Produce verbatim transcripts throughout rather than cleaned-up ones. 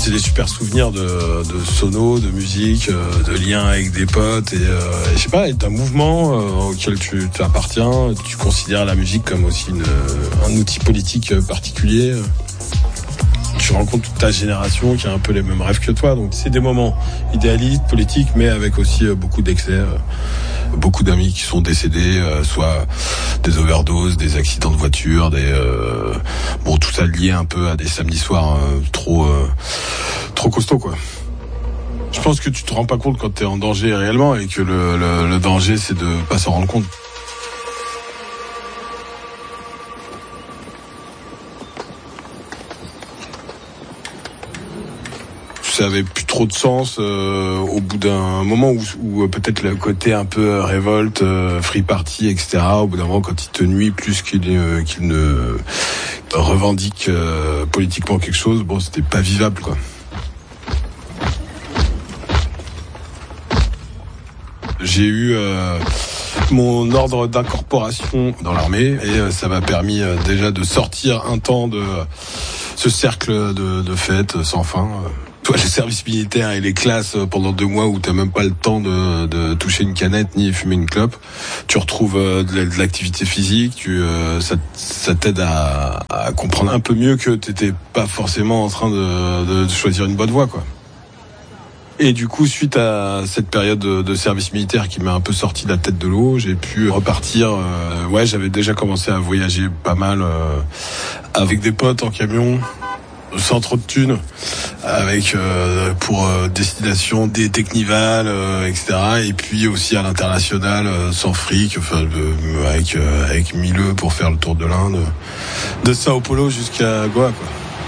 C'est des super souvenirs de, de sono, de musique, de liens avec des potes et, euh, et je sais pas, d'un mouvement euh, auquel tu appartiens. Tu considères la musique comme aussi une, un outil politique particulier. Tu rencontres toute ta génération qui a un peu les mêmes rêves que toi. Donc c'est des moments idéalistes, politiques, mais avec aussi beaucoup d'excès. Beaucoup d'amis qui sont décédés, euh, soit des overdoses, des accidents de voiture, des euh, bon tout ça lié un peu à des samedis soirs euh, trop euh, trop costauds quoi. Je pense que tu te rends pas compte quand t'es en danger réellement et que le, le, le danger c'est de pas s'en rendre compte. Ça avait plus trop de sens euh, au bout d'un moment où, où peut-être le côté un peu révolte, euh, free party, et cetera. Au bout d'un moment, quand il te nuit plus qu'il, euh, qu'il ne revendique euh, politiquement quelque chose, bon, c'était pas vivable, quoi. J'ai eu euh, mon ordre d'incorporation dans l'armée et euh, ça m'a permis euh, déjà de sortir un temps de ce cercle de, de fêtes sans fin. Toi, les services militaires et les classes pendant deux mois où t'as même pas le temps de, de toucher une canette ni fumer une clope, tu retrouves de, de l'activité physique, tu, euh, ça, ça t'aide à, à comprendre un peu mieux que t'étais pas forcément en train de, de choisir une bonne voie, quoi. Et du coup, suite à cette période de, de service militaire qui m'a un peu sorti la tête de l'eau, j'ai pu repartir. Euh, ouais, j'avais déjà commencé à voyager pas mal euh, avec des potes en camion, sans trop de thunes, avec euh, pour euh, destination des Technival, euh, et cetera. Et puis aussi à l'international, euh, sans fric, enfin euh, avec euh, avec mille eux pour faire le tour de l'Inde, de Sao Paulo jusqu'à Goa, quoi.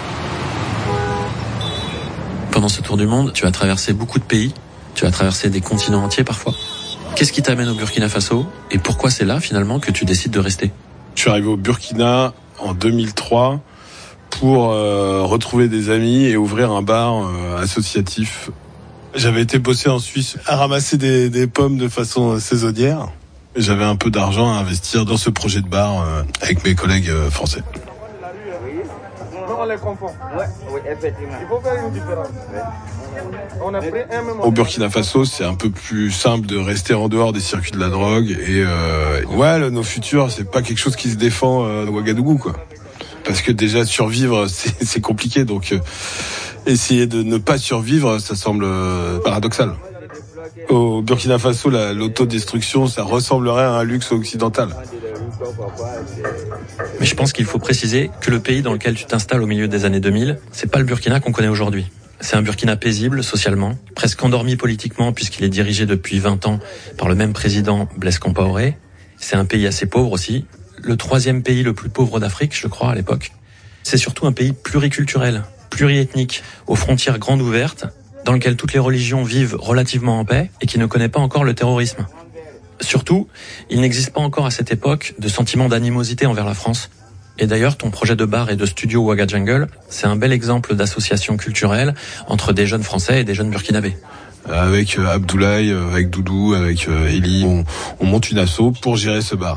Pendant ce tour du monde, tu as traversé beaucoup de pays, tu as traversé des continents entiers parfois. Qu'est-ce qui t'amène au Burkina Faso et pourquoi c'est là finalement que tu décides de rester ? Je suis arrivé au Burkina en deux mille trois pour euh, retrouver des amis et ouvrir un bar euh, associatif. J'avais été bosser en Suisse à ramasser des, des pommes de façon saisonnière. J'avais un peu d'argent à investir dans ce projet de bar euh, avec mes collègues euh, français. On les confond. Ouais, oui, effectivement. Il faut faire une différence. On a pris un même. Au Burkina Faso, c'est un peu plus simple de rester en dehors des circuits de la drogue et euh, ouais, le, nos futurs, c'est pas quelque chose qui se défend euh, à Ouagadougou, quoi. Parce que déjà survivre, c'est, c'est compliqué, donc euh, essayer de ne pas survivre, ça semble euh, paradoxal. Au Burkina Faso, la, l'autodestruction, ça ressemblerait à un luxe occidental. Mais je pense qu'il faut préciser que le pays dans lequel tu t'installes au milieu des années deux mille, c'est pas le Burkina qu'on connaît aujourd'hui. C'est un Burkina paisible socialement, presque endormi politiquement puisqu'il est dirigé depuis vingt ans par le même président Blaise Compaoré. C'est un pays assez pauvre aussi, le troisième pays le plus pauvre d'Afrique, je crois, à l'époque. C'est surtout un pays pluriculturel, pluriethnique, aux frontières grandes ouvertes, dans lequel toutes les religions vivent relativement en paix et qui ne connaît pas encore le terrorisme. Surtout, il n'existe pas encore à cette époque de sentiment d'animosité envers la France. Et d'ailleurs, ton projet de bar et de studio Ouaga Jungle, c'est un bel exemple d'association culturelle entre des jeunes Français et des jeunes Burkinabés. Avec euh, Abdoulaye, euh, avec Doudou, avec euh, Eli, on, on monte une asso pour gérer ce bar.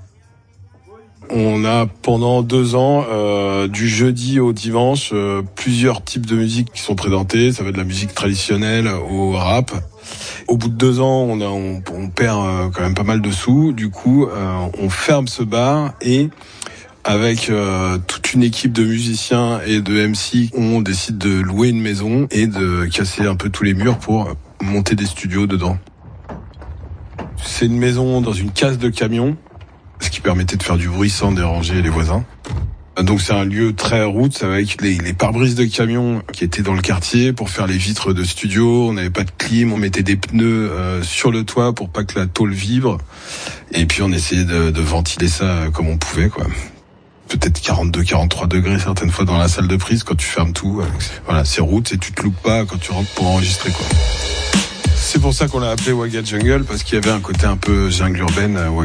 On a pendant deux ans, euh, du jeudi au dimanche, euh, plusieurs types de musique qui sont présentés. Ça va de la musique traditionnelle au rap. Au bout de deux ans, on, a, on, on perd euh, quand même pas mal de sous. Du coup, euh, on ferme ce bar et avec euh, toute une équipe de musiciens et de M C, on décide de louer une maison et de casser un peu tous les murs pour monter des studios dedans. C'est une maison dans une case de camion, ce qui permettait de faire du bruit sans déranger les voisins. Donc c'est un lieu très roots avec les, les pare-brises de camions qui étaient dans le quartier pour faire les vitres de studio. On n'avait pas de clim, on mettait des pneus euh, sur le toit pour pas que la tôle vibre. Et puis on essayait de, de ventiler ça comme on pouvait, quoi. Peut-être quarante-deux, quarante-trois degrés certaines fois dans la salle de prise quand tu fermes tout. Voilà, c'est roots et tu te loupes pas quand tu rentres pour enregistrer, quoi. C'est pour ça qu'on l'a appelé Ouaga Jungle, parce qu'il y avait un côté un peu jungle urbaine.